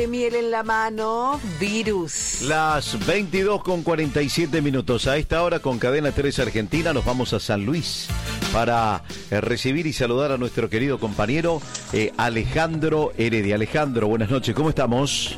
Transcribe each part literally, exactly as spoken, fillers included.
Miel en la mano, virus. Las veintidós con cuarenta y siete minutos. A esta hora con Cadena tres Argentina nos vamos a San Luis para eh, recibir y saludar a nuestro querido compañero eh, Alejandro Heredia. Alejandro, buenas noches, ¿cómo estamos?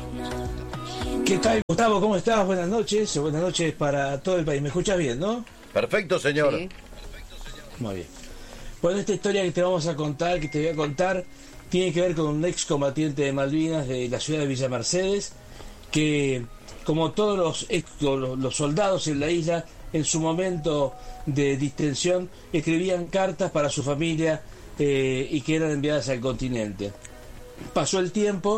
¿Qué tal, Gustavo? ¿Cómo estás? Buenas noches, buenas noches para todo el país. ¿Me escuchas bien, no? Perfecto, señor. Sí. Muy bien. Bueno, esta historia que te vamos a contar, que te voy a contar, tiene que ver con un excombatiente de Malvinas de la ciudad de Villa Mercedes, que, como todos los, ex, los, los soldados en la isla, en su momento de distensión, escribían cartas para su familia eh, y que eran enviadas al continente. Pasó el tiempo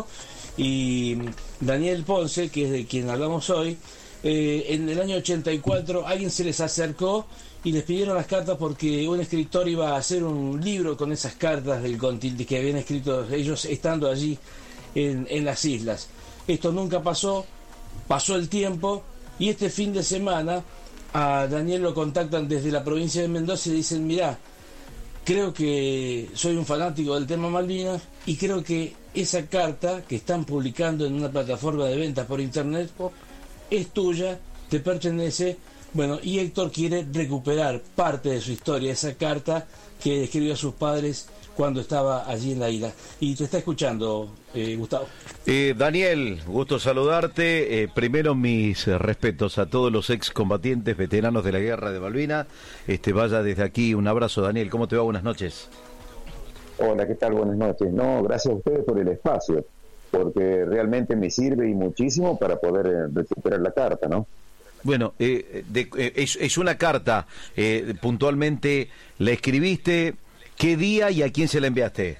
y Daniel Ponce, que es de quien hablamos hoy, eh, en el año ochenta y cuatro alguien se les acercó y les pidieron las cartas porque un escritor iba a hacer un libro con esas cartas del continente que habían escrito ellos estando allí en, en las islas. Esto nunca pasó, pasó el tiempo y este fin de semana a Daniel lo contactan desde la provincia de Mendoza y le dicen: mirá, creo que soy un fanático del tema Malvinas y creo que esa carta que están publicando en una plataforma de ventas por internet es tuya, te pertenece. Bueno, y Héctor quiere recuperar parte de su historia, esa carta que escribió a sus padres cuando estaba allí en la isla. Y te está escuchando, eh, Gustavo. Eh, Daniel, gusto saludarte. Eh, primero mis eh, respetos a todos los excombatientes, veteranos de la guerra de Malvinas. Este, vaya desde aquí un abrazo, Daniel. ¿Cómo te va? Buenas noches. Hola, ¿qué tal? Buenas noches. No, gracias a ustedes por el espacio, porque realmente me sirve y muchísimo para poder eh, recuperar la carta, ¿no? Bueno, eh, de, eh, es, es una carta, eh, puntualmente, ¿la escribiste? ¿Qué día y a quién se la enviaste?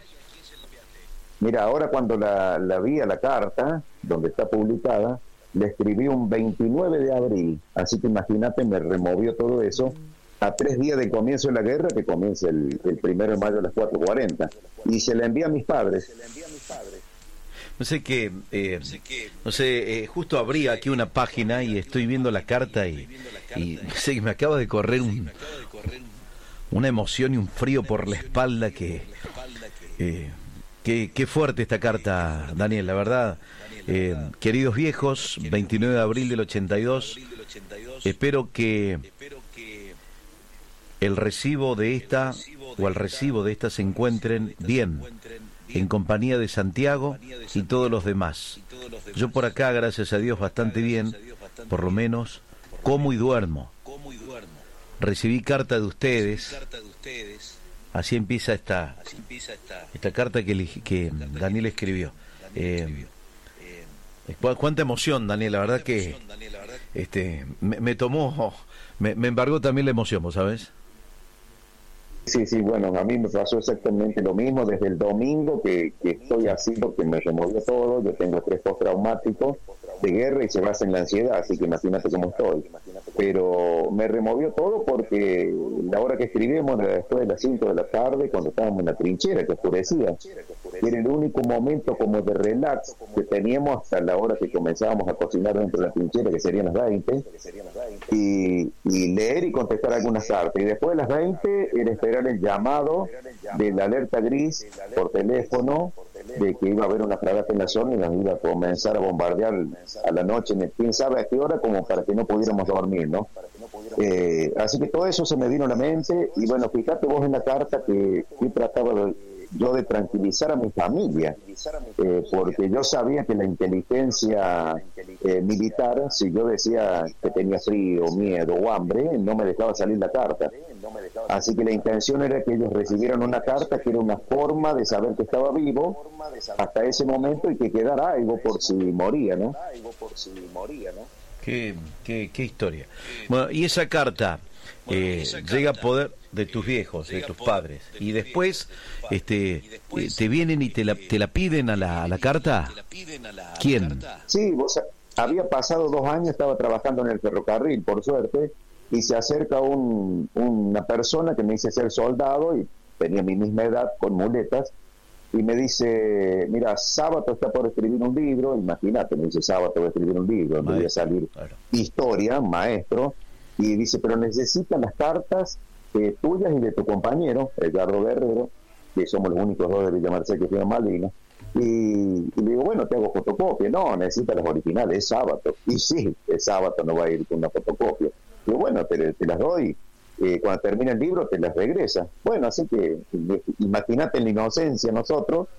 Mira, ahora cuando la, la vi a la carta, donde está publicada, la escribí un veintinueve de abril, así que imagínate, me removió todo eso, a tres días del comienzo de la guerra, que comienza el, el primero de mayo a las cuatro cuarenta, y se la envié a mis padres. No sé qué, eh, no sé, eh, justo abrí aquí una página y estoy viendo la carta y, y no sé, me acaba de correr un, una emoción y un frío por la espalda que, eh, que, qué fuerte esta carta, Daniel, la verdad. Eh, queridos viejos, veintinueve de abril del ochenta y dos, espero que el recibo de esta o el recibo de esta se encuentren bien, en compañía de Santiago y todos los demás. Yo por acá, gracias a Dios, bastante bien, por lo menos como y duermo. Recibí carta de ustedes. Así empieza esta esta carta que, que Daniel escribió. Eh, cuánta emoción, Daniel, la verdad que este me, me tomó, me, me embargó también la emoción, ¿vos sabés? Sí, sí, bueno, a mí me pasó exactamente lo mismo desde el domingo que, que estoy así porque me removió todo. Yo tengo estrés postraumático de guerra y se basa en la ansiedad, así que imagínate cómo estoy. Pero me removió todo porque la hora que escribimos era después de las cinco de la tarde, cuando estábamos en la trinchera, que oscurecía. Era el único momento como de relax que teníamos hasta la hora que comenzábamos a cocinar dentro de la trinchera, que serían las veinte, y, y leer y contestar algunas cartas. Y después de las veinte era esperar el llamado de la alerta gris por teléfono de que iba a haber una fragata en la zona y nos iba a comenzar a bombardear a la noche, quién sabe a qué hora, como para que no pudiéramos dormir, ¿no? Eh, así que todo eso se me vino a la mente y bueno, fíjate vos en la carta que yo trataba de, yo de tranquilizar a mi familia, eh, porque yo sabía que la inteligencia eh, militar, si yo decía que tenía frío, miedo o hambre, no me dejaba salir la carta. Así que la intención era que ellos recibieran una carta que era una forma de saber que estaba vivo hasta ese momento y que quedara algo por si moría, ¿no? Qué, qué, qué historia. Bueno, y esa carta eh, llega a poder de tus viejos, de tus padres, y después este eh, te vienen y te la, te la piden a la, a la carta. ¿Quién? Sí, vos, había pasado dos años, estaba trabajando en el ferrocarril, por suerte, y se acerca un, una persona que me dice ser soldado y tenía mi misma edad con muletas y me dice, mira, Sábato está por escribir un libro, imagínate, me dice, Sábato voy a escribir un libro, me voy a salir claro. Historia, maestro, y dice, pero necesitan las cartas eh, tuyas y de tu compañero, Edgardo Guerrero, que somos los únicos dos de Villa Mercedes que tienen Malvinas, Y, y le digo, bueno, te hago fotocopia. No, necesitas las originales, es sábado. Y sí, es sábado, no va a ir con una fotocopia. Digo, bueno, te, te las doy. Eh, cuando termina el libro, te las regresa. Bueno, así que imagínate en la inocencia nosotros,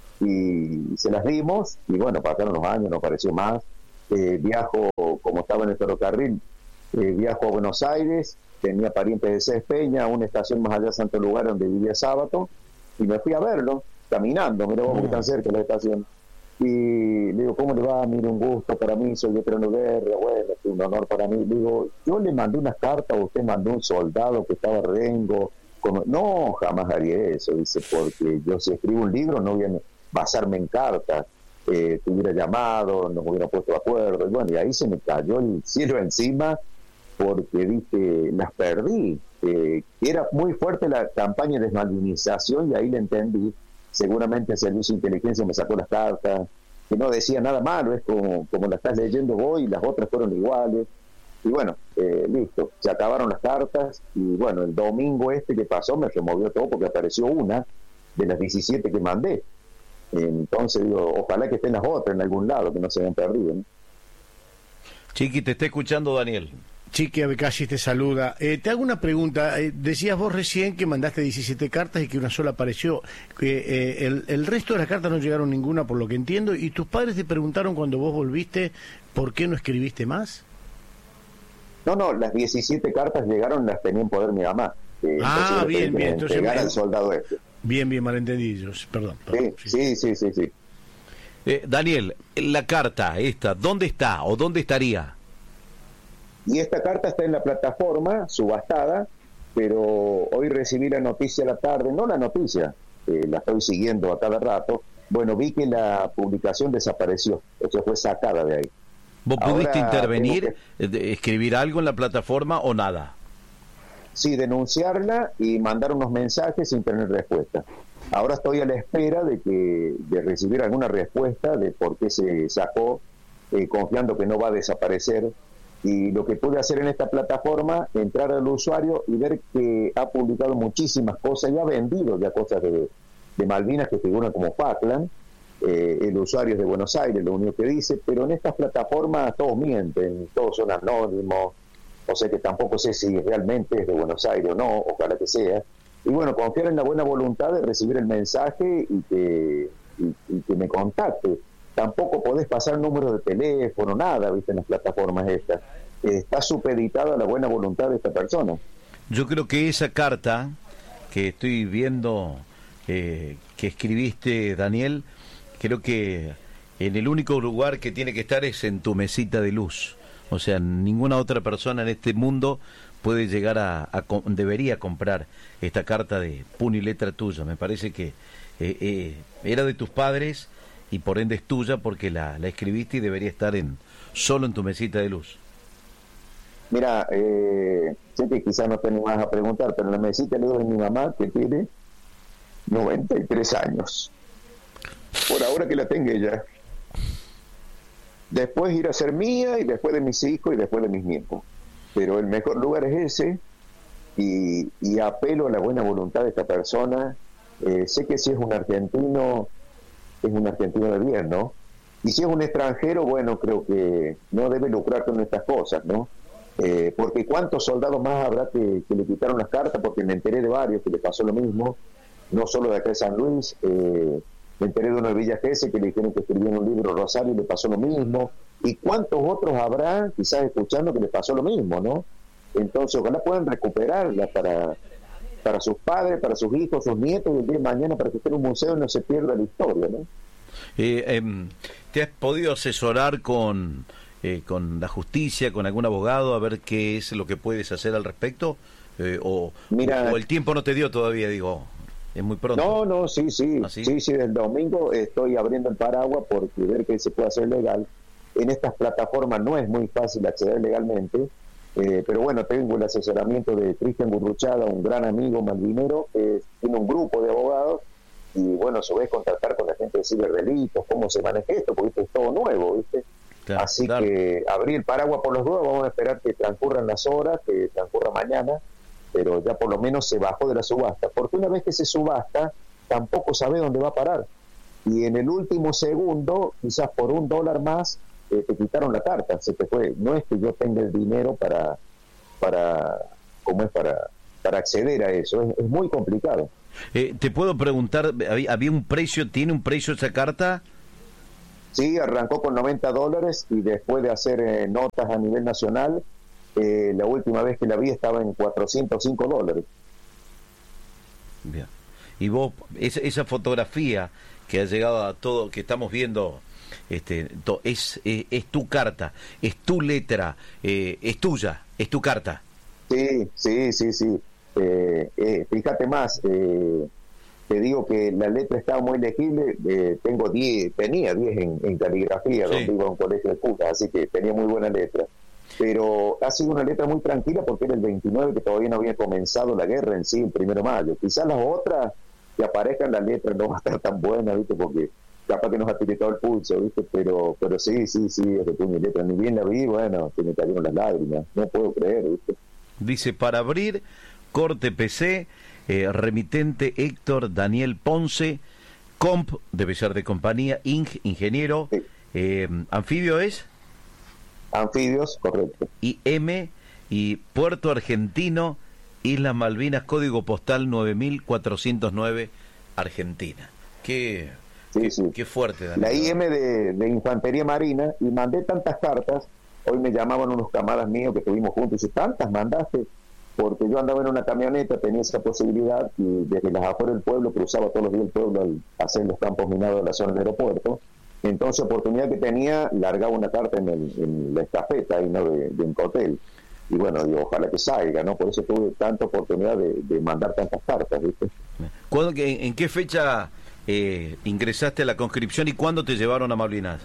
y se las dimos, y bueno, pasaron los años, nos pareció más. Eh, viajo, como estaba en el ferrocarril, eh, viajo a Buenos Aires, tenía parientes de Cés Peña, una estación más allá de Santo Lugar donde vivía Sábato, y me fui a verlo, caminando, mira vos, muy tan cerca de la estación. Y le digo, ¿cómo le va? Mire, un gusto para mí, soy veterano de guerra, bueno, es un honor para mí. Le digo, yo le mandé unas cartas, usted mandó un soldado que estaba rengo. Como... No, jamás haría eso, dice, porque yo si escribo un libro no voy a basarme en cartas. Eh, te hubiera llamado, nos hubiera puesto de acuerdo. Y bueno, y ahí se me cayó el cielo encima, porque dije, las perdí. Eh, era muy fuerte la campaña de desmalvinización y ahí le entendí. Seguramente el servicio de inteligencia me sacó las cartas, que no decía nada malo, es como, como la estás leyendo vos y las otras fueron iguales. Y bueno, eh, listo, se acabaron las cartas y bueno, el domingo este que pasó me removió todo porque apareció una de las diecisiete que mandé. Entonces digo, ojalá que estén las otras en algún lado, que no se hayan perdido, ¿no? Chiqui, te está escuchando Daniel. Chiqui Abecalli te saluda. Eh, te hago una pregunta. Eh, decías vos recién que mandaste diecisiete cartas y que una sola apareció. Que eh, el, el resto de las cartas no llegaron ninguna, por lo que entiendo. ¿Y tus padres te preguntaron cuando vos volviste por qué no escribiste más? No, no, las diecisiete cartas llegaron, las tenía en poder mi mamá. Eh, ah, bien, bien. Entonces, entregar al soldado este. Bien, bien, malentendidos. Perdón. perdón sí, sí, sí, sí. sí. Eh, Daniel, la carta esta, ¿dónde está o dónde estaría? Y esta carta está en la plataforma, subastada, pero hoy recibí la noticia a la tarde, no la noticia, eh, la estoy siguiendo a cada rato. Bueno, vi que la publicación desapareció, o sea, fue sacada de ahí. ¿Vos pudiste Ahora intervenir, que... escribir algo en la plataforma o nada? Sí, denunciarla y mandar unos mensajes sin tener respuesta. Ahora estoy a la espera de que de recibir alguna respuesta de por qué se sacó, eh, confiando que no va a desaparecer. Y lo que pude hacer en esta plataforma, entrar al usuario y ver que ha publicado muchísimas cosas y ha vendido ya cosas de, de Malvinas que figuran como Falkland. Eh, el usuario es de Buenos Aires, lo único que dice, pero en estas plataformas todos mienten, todos son anónimos, o sea que tampoco sé si realmente es de Buenos Aires o no, ojalá que sea. Y bueno, confiar en la buena voluntad de recibir el mensaje y que, y, y que me contacte. Tampoco podés pasar número de teléfono, nada, viste, en las plataformas estas. Está supeditada a la buena voluntad de esta persona. Yo creo que esa carta que estoy viendo eh, que escribiste, Daniel, creo que en el único lugar que tiene que estar es en tu mesita de luz. O sea, ninguna otra persona en este mundo puede llegar a, a debería comprar esta carta de puño y letra tuya. Me parece que eh, eh, era de tus padres y por ende es tuya porque la, la escribiste y debería estar en solo en tu mesita de luz. Mira, eh, sé que quizás no te vas a preguntar, pero en la mesita de luz de mi mamá, que tiene noventa y tres años. Por ahora que la tenga ella. Después ir a ser mía y después de mis hijos y después de mis nietos. Pero el mejor lugar es ese y, y apelo a la buena voluntad de esta persona. Eh, sé que si es un argentino, es un argentino de bien, ¿no? Y si es un extranjero, bueno, creo que no debe lucrar con estas cosas, ¿no? Eh, porque cuántos soldados más habrá que, que le quitaron las cartas, porque me enteré de varios que le pasó lo mismo, no solo de acá de San Luis, eh, me enteré de uno de Villa Gesell que le dijeron que escribían un libro Rosario y le pasó lo mismo, y cuántos otros habrá, quizás escuchando, que les pasó lo mismo, ¿no? Entonces ojalá puedan recuperarla para, para sus padres, para sus hijos, sus nietos, y el día de mañana para que esté en un museo y no se pierda la historia, ¿no? Eh, eh, ¿Te has podido asesorar con, eh, con la justicia, con algún abogado, a ver qué es lo que puedes hacer al respecto? Eh, o, Mira, o el tiempo no te dio todavía, digo, es muy pronto. No, no, sí, sí, ¿Ah, sí, sí, sí, el domingo estoy abriendo el paraguas porque ver qué se puede hacer legal. En estas plataformas no es muy fácil acceder legalmente, eh, pero bueno, tengo el asesoramiento de Cristian Gurruchaga, un gran amigo malvinero, que eh, tiene un grupo de abogados, y bueno, a su vez contactar con la gente de ciberdelitos, cómo se maneja esto, porque esto es todo nuevo, ¿viste? Claro, así claro. que abrir el paraguas por los dos, vamos a esperar que transcurran las horas, que transcurra mañana, pero ya por lo menos se bajó de la subasta, porque una vez que se subasta, tampoco sabe dónde va a parar. y en el último segundo, quizás por un dólar más, eh, te quitaron la carta, se te fue. No es que yo tenga el dinero para, para ¿cómo es? Para, para acceder a eso, es, es muy complicado. Eh, te puedo preguntar, ¿había, había un precio, tiene un precio esa carta? Sí, arrancó con noventa dólares y después de hacer eh, notas a nivel nacional, eh, la última vez que la vi estaba en cuatrocientos cinco dólares. Bien. Y vos, esa, esa fotografía que ha llegado a todo, que estamos viendo, este, to, es, es, es tu carta, es tu letra, eh, es tuya, es tu carta. Sí, sí, sí, sí. Eh, eh, fíjate más, eh, te digo que la letra estaba muy legible, eh, tengo diez, tenía diez en, en caligrafía, sí, donde iba a un colegio de curas, así que tenía muy buena letra. Pero ha sido una letra muy tranquila porque era el veintinueve, que todavía no había comenzado la guerra en sí, el primero de mayo. Quizás las otras que aparezcan las letras no va a estar tan buena, ¿viste? Porque capaz que nos ha tiritado el pulso, ¿viste? Pero pero sí, sí, sí, es de puño y letra. Ni bien la vi, bueno, se me cayeron las lágrimas. No puedo creer, ¿viste? Dice, para abrir, corte P C, eh, remitente Héctor Daniel Ponce, comp, debe ser de compañía, ing, ingeniero, sí. eh, anfibio es... Anfibios, correcto. Y M, y Puerto Argentino, Islas Malvinas, código postal nueve mil cuatrocientos nueve, Argentina. Qué, sí, qué, sí. qué fuerte, Daniel. La I M de, de Infantería Marina, y mandé tantas cartas, hoy me llamaban unos camaradas míos que estuvimos juntos, y dice, ¿tantas mandaste? Porque yo andaba en una camioneta, tenía esa posibilidad, y desde las afueras del pueblo, cruzaba todos los días el pueblo al hacer los campos minados de la zona del aeropuerto. Entonces, oportunidad que tenía, largaba una carta en, el, en la estafeta ahí, ¿no? de, de Incotel. Y bueno, digo, ojalá que salga, ¿no? Por eso tuve tanta oportunidad de, de mandar tantas cartas, ¿viste? ¿Cuándo, en, ¿En qué fecha eh, ingresaste a la conscripción y cuándo te llevaron a Malvinas?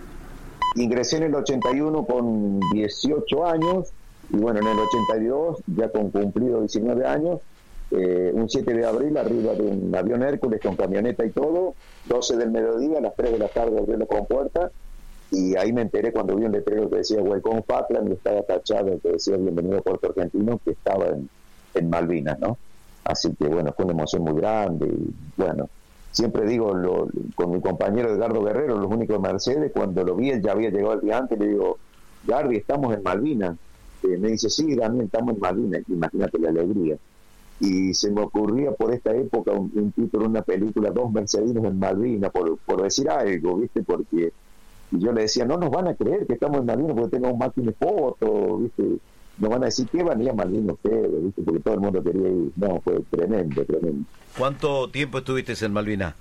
Ingresé en el ochenta y uno con dieciocho años, y bueno, en el ochenta y dos, ya con cumplido diecinueve años, eh, un siete de abril, arriba de un avión Hércules con camioneta y todo, doce del mediodía, a las tres de la tarde abrió la compuerta, y ahí me enteré cuando vi un letrero que decía Welcome Falkland, y estaba tachado que decía bienvenido a Puerto Argentino, que estaba en, en Malvinas, ¿no? Así que bueno, fue una emoción muy grande, y bueno, siempre digo lo, con mi compañero Edgardo Guerrero, los únicos de Mercedes, cuando lo vi, él ya había llegado el día antes, le digo, Gardi, estamos en Malvinas. Eh, me dice, sí, Daniel, estamos en Malvinas. Imagínate la alegría. Y se me ocurría por esta época un, un título de una película, Dos mercedinos en Malvinas, por, por decir algo, ¿viste? Porque y yo le decía, no nos van a creer que estamos en Malvinas porque tenemos máquina de fotos, ¿viste? Nos van a decir, ¿qué van a ir a Malvinas ustedes? ¿Viste? Porque todo el mundo quería ir. No, fue tremendo, tremendo. ¿Cuánto tiempo estuviste en Malvinas?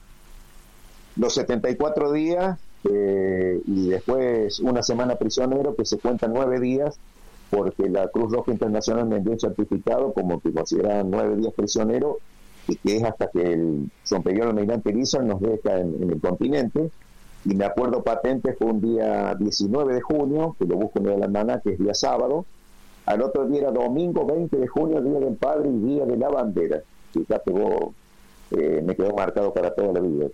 Los setenta y cuatro días, eh, y después una semana prisionero, que se cuentan nueve días, porque la Cruz Roja Internacional me dio un certificado como que consideraban nueve días prisionero, y que es hasta que el San Pedro Almirante Irizar nos deja en, en el continente. Y me acuerdo patente, fue un día diecinueve de junio, que lo busco en el almanaque, que es día sábado. Al otro día era domingo veinte de junio, Día del Padre y Día de la Bandera. Fíjate vos, eh, me quedó marcado para toda la vida.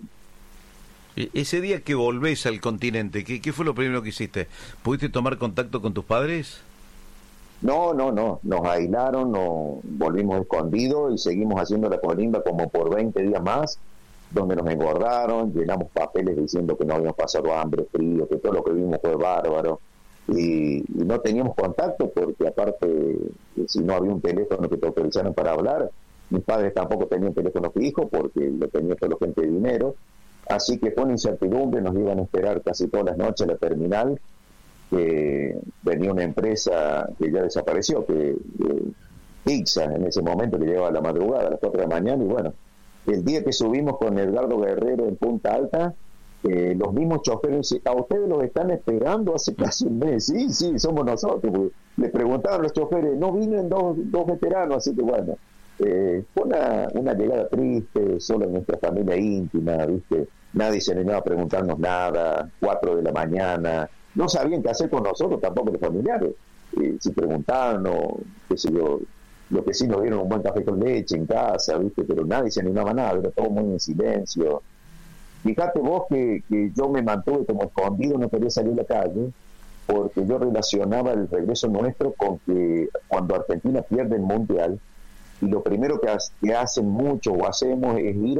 Ese día que volvés al continente, ¿qué, qué fue lo primero que hiciste? ¿Pudiste tomar contacto con tus padres? No, no, no, nos aislaron, nos volvimos escondidos y seguimos haciendo la colimba como por veinte días más, donde nos engordaron, llenamos papeles diciendo que no habíamos pasado hambre, frío, que todo lo que vimos fue bárbaro, y, y no teníamos contacto porque aparte, si no había un teléfono que te autorizaran para hablar, mis padres tampoco tenían teléfono fijo porque lo tenía solo gente de dinero, así que fue una incertidumbre, nos iban a esperar casi todas las noches a la terminal, que venía una empresa que ya desapareció, que eh, Ixa en ese momento, que llegaba a la madrugada, a las cuatro de la mañana, y bueno, el día que subimos con Edgardo Guerrero en Punta Alta, eh, los mismos choferes dicen, a ustedes los están esperando hace casi un mes. Sí, sí, somos nosotros. Le preguntaban a los choferes, no vienen dos, dos veteranos, así que bueno, eh, fue una, una llegada triste, solo en nuestra familia íntima, ¿viste? Nadie se animaba a preguntarnos nada, cuatro de la mañana, no sabían qué hacer con nosotros, tampoco los familiares. Eh, si preguntaban o qué sé yo, lo que sí nos dieron un buen café con leche en casa, ¿viste? Pero nadie se animaba a nada, era todo muy en silencio. Fíjate vos que, que yo me mantuve como escondido, no quería salir a la calle, porque yo relacionaba el regreso nuestro con que cuando Argentina pierde el Mundial, y lo primero que, ha, que hacen muchos o hacemos es ir a,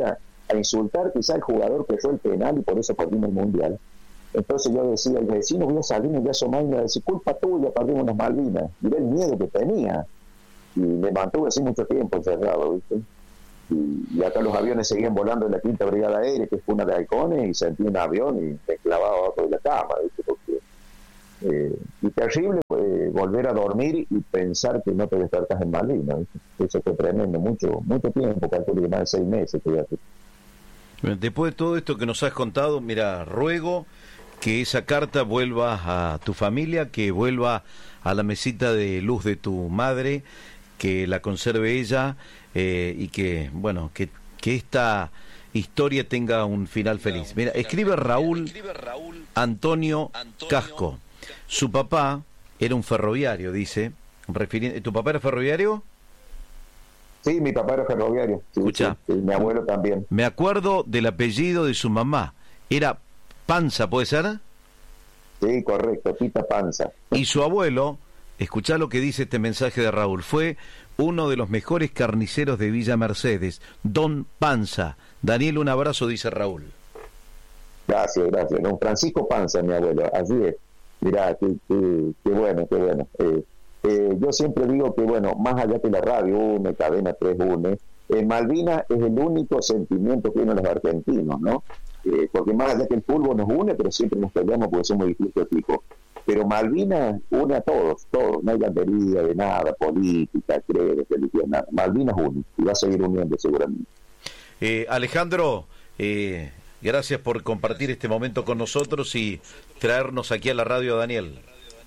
a insultar quizá al jugador que fue el penal y por eso perdimos el Mundial. Entonces yo decía, el vecino vio a salir y vio a asomar y me decía, culpa tuya, perdimos las Malvinas. Mirá el miedo que tenía. Y me mantuve así mucho tiempo encerrado, ¿viste? Y, y acá los aviones seguían volando en la Quinta Brigada Aérea, que es una de Halcones, y sentí un avión y me clavaba abajo de la cama, ¿viste? Porque, eh, y terrible eh, volver a dormir y pensar que no te despertas en Malvinas, ¿viste? Eso fue tremendo, mucho mucho tiempo, calculo que más de seis meses. Fíjate. Después de todo esto que nos has contado, mira, ruego que esa carta vuelva a tu familia, que vuelva a la mesita de luz de tu madre, que la conserve ella, eh, y que, bueno, que, que esta historia tenga un final feliz. Mira, escribe Raúl Antonio Casco. Su papá era un ferroviario, dice. Refiriendo, ¿tu papá era ferroviario? Sí, mi papá era ferroviario. Sí, Escucha, sí, sí, mi abuelo también. Me acuerdo del apellido de su mamá. Era Panza, ¿puede ser? Sí, correcto, Tita Panza. Y su abuelo, escuchá lo que dice este mensaje de Raúl, fue uno de los mejores carniceros de Villa Mercedes, Don Panza. Daniel, un abrazo, dice Raúl. Gracias, gracias. Don Francisco Panza, mi abuelo, así es. Mirá, qué, qué, qué bueno, qué bueno. Eh, eh, yo siempre digo que, bueno, más allá que la radio une, Cadena tres une, eh, Malvinas es el único sentimiento que unen los argentinos, ¿no? Eh, porque más allá que el fútbol nos une, pero siempre nos peleamos porque somos distintos tipos. Pero Malvinas une a todos, todos, no hay bandería de nada, política, credo, religión, nada. Malvinas une, y va a seguir uniendo seguramente. Eh, Alejandro, eh, gracias por compartir este momento con nosotros y traernos aquí a la radio a Daniel.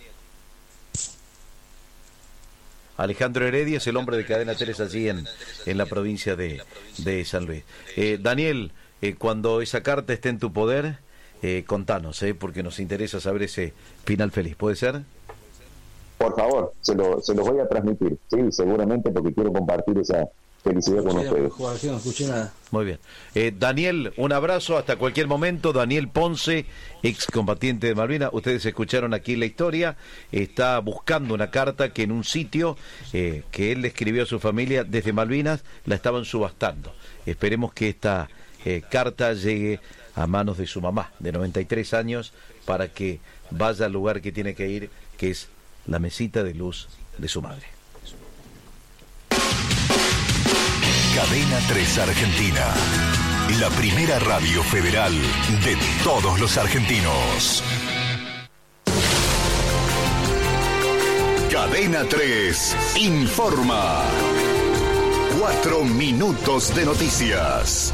Alejandro Heredia es el hombre de Cadena tres allí en, en la provincia de, de San Luis. Eh, Daniel, eh, cuando esa carta esté en tu poder, eh, contanos, eh, porque nos interesa saber ese final feliz. ¿Puede ser? Por favor, se lo, se lo voy a transmitir, sí, seguramente, porque quiero compartir esa felicidad con ustedes. No escuché nada. Muy bien. Eh, Daniel, un abrazo hasta cualquier momento. Daniel Ponce, excombatiente de Malvinas. Ustedes escucharon aquí la historia. Está buscando una carta que en un sitio eh, que él le escribió a su familia desde Malvinas la estaban subastando. Esperemos que esta eh, carta llegue a manos de su mamá, de noventa y tres años, para que vaya al lugar que tiene que ir, que es la mesita de luz de su madre. Cadena tres Argentina, la primera radio federal de todos los argentinos. Cadena tres informa. Cuatro minutos de noticias.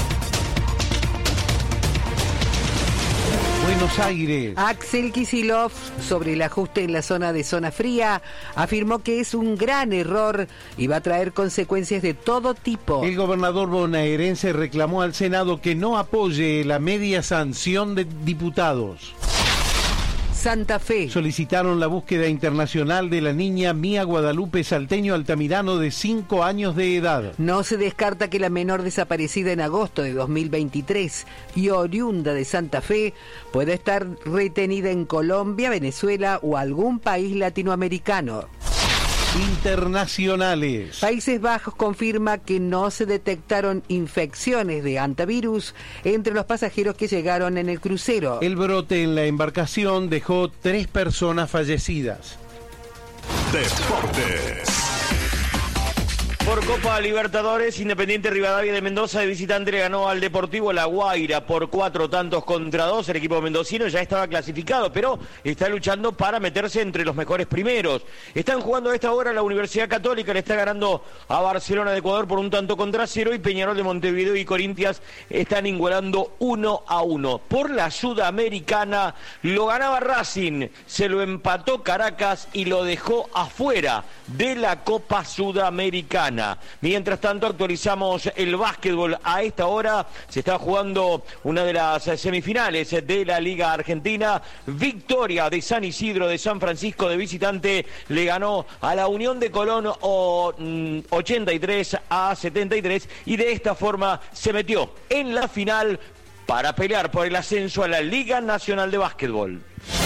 Buenos Aires. Axel Kicillof, sobre el ajuste en la zona de zona fría, afirmó que es un gran error y va a traer consecuencias de todo tipo. El gobernador bonaerense reclamó al Senado que no apoye la media sanción de diputados. Santa Fe. Solicitaron la búsqueda internacional de la niña Mía Guadalupe Salteño Altamirano, de cinco años de edad. No se descarta que la menor desaparecida en agosto de dos mil veintitrés y oriunda de Santa Fe pueda estar retenida en Colombia, Venezuela o algún país latinoamericano. Internacionales. Países Bajos confirma que no se detectaron infecciones de hantavirus entre los pasajeros que llegaron en el crucero. El brote en la embarcación dejó tres personas fallecidas. Deportes. Por Copa Libertadores, Independiente Rivadavia de Mendoza de visitante le ganó al Deportivo La Guaira por cuatro tantos contra dos. El equipo mendocino ya estaba clasificado, pero está luchando para meterse entre los mejores primeros. Están jugando a esta hora la Universidad Católica, le está ganando a Barcelona de Ecuador por un tanto contra cero, y Peñarol de Montevideo y Corinthians están igualando uno a uno. Por la Sudamericana lo ganaba Racing, se lo empató Caracas y lo dejó afuera de la Copa Sudamericana. Mientras tanto, actualizamos el básquetbol. A esta hora se está jugando una de las semifinales de la Liga Argentina. Victoria de San Isidro de San Francisco de visitante le ganó a la Unión de Colón ochenta y tres a setenta y tres, y de esta forma se metió en la final para pelear por el ascenso a la Liga Nacional de Básquetbol.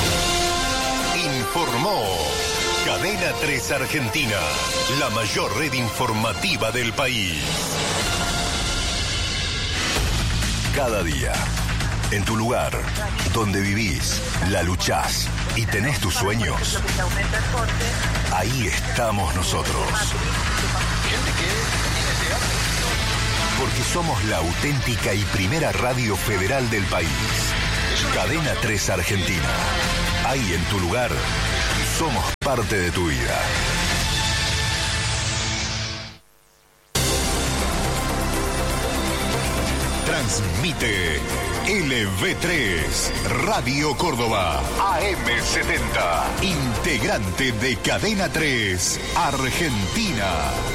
Informó Cadena tres Argentina, la mayor red informativa del país. cada día. En tu lugar, donde vivís, la luchás y tenés tus sueños, ahí estamos nosotros. Porque somos la auténtica y primera radio federal del país. Cadena tres Argentina. Ahí en tu lugar, somos parte de tu vida. Transmite L V tres, Radio Córdoba, A M setenta, integrante de Cadena tres, Argentina.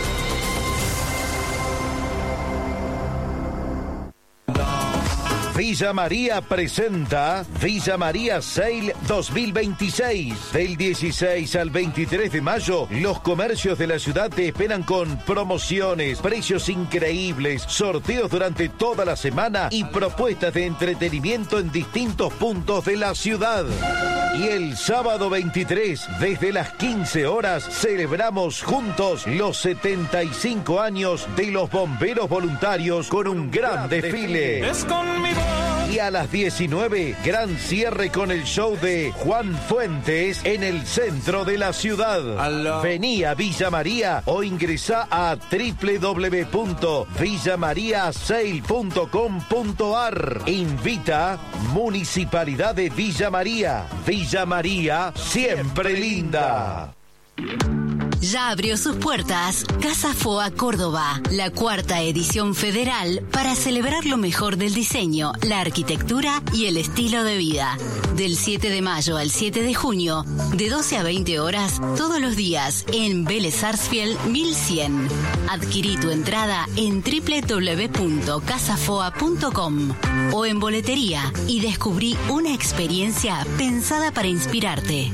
Villa María presenta Villa María Sale dos mil veintiséis. Del dieciséis al veintitrés de mayo, los comercios de la ciudad te esperan con promociones, precios increíbles, sorteos durante toda la semana y propuestas de entretenimiento en distintos puntos de la ciudad. Y el sábado veintitrés, desde las quince horas, celebramos juntos los setenta y cinco años de los bomberos voluntarios con un gran desfile. Es con mi voz. Y a las diecinueve, gran cierre con el show de Juan Fuentes en el centro de la ciudad. Vení a Villa María o ingresá a doble u doble u doble u punto villa maría sale punto com punto a r. Invita Municipalidad de Villa María. Villa María, siempre linda. Ya abrió sus puertas Casa Foa Córdoba, la cuarta edición federal para celebrar lo mejor del diseño, la arquitectura y el estilo de vida. Del siete de mayo al siete de junio, de doce a veinte horas, todos los días, en Vélez Sarsfield mil cien. Adquirí tu entrada en doble u doble u doble u punto casa foa punto com o en boletería y descubrí una experiencia pensada para inspirarte.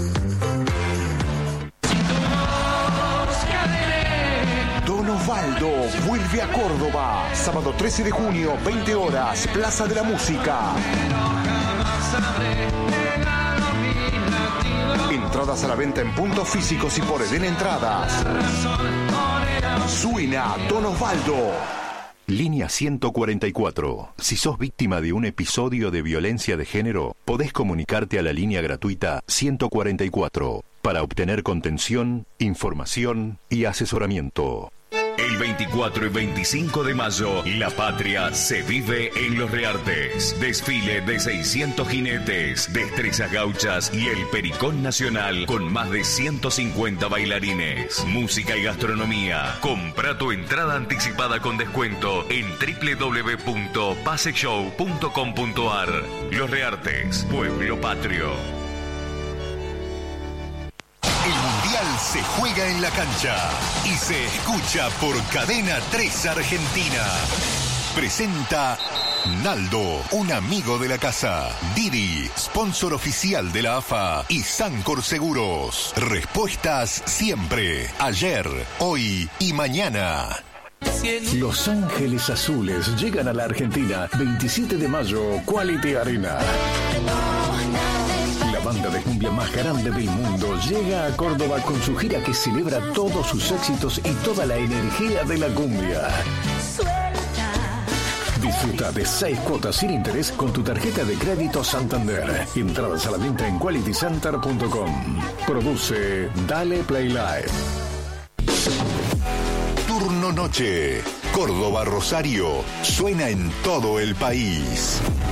Don Osvaldo vuelve a Córdoba. Sábado trece de junio, veinte horas, Plaza de la Música. Entradas a la venta en puntos físicos y por Edén Entradas. Suena Don Osvaldo. Línea ciento cuarenta y cuatro. Si sos víctima de un episodio de violencia de género, podés comunicarte a la línea gratuita ciento cuarenta y cuatro para obtener contención, información y asesoramiento. El veinticuatro y veinticinco de mayo, la patria se vive en Los Reartes. Desfile de seiscientos jinetes, destrezas gauchas y el Pericón Nacional con más de ciento cincuenta bailarines. Música y gastronomía. Compra tu entrada anticipada con descuento en doble u doble u doble u punto pase show punto com punto a r. Los Reartes, pueblo patrio. El Mundial se juega en la cancha y se escucha por Cadena tres Argentina. Presenta Naldo, un amigo de la casa. Didi, sponsor oficial de la A F A. Y Sancor Seguros. Respuestas siempre. Ayer, hoy y mañana. Los Ángeles Azules llegan a la Argentina. veintisiete de mayo, Quality Arena. La banda de cumbia más grande del mundo llega a Córdoba con su gira que celebra todos sus éxitos y toda la energía de la cumbia. Disfruta de seis cuotas sin interés con tu tarjeta de crédito Santander. Entradas a la venta en quality center punto com. Produce Dale Play Live. Turno noche. Córdoba Rosario. Suena en todo el país.